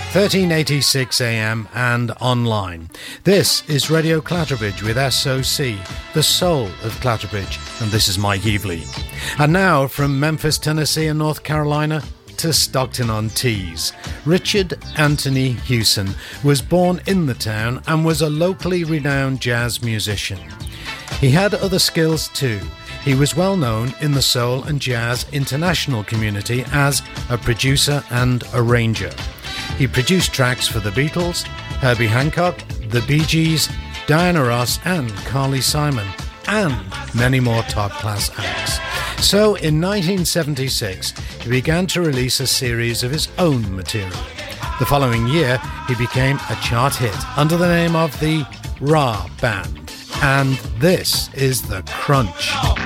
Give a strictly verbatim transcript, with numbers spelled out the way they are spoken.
thirteen eighty-six A M and online. This is Radio Clatterbridge with S O C, the soul of Clatterbridge, and this is Mike Evely. And now from Memphis, Tennessee and North Carolina to Stockton-on-Tees. Richard Anthony Hewson was born in the town and was a locally renowned jazz musician. He had other skills too. He was well known in the soul and jazz international community as a producer and arranger. He produced tracks for the Beatles, Herbie Hancock, the Bee Gees, Diana Ross and Carly Simon, and many more top-class acts. So in nineteen seventy-six, he began to release a series of his own material. The following year, he became a chart hit under the name of the Ra Band. And this is The Crunch.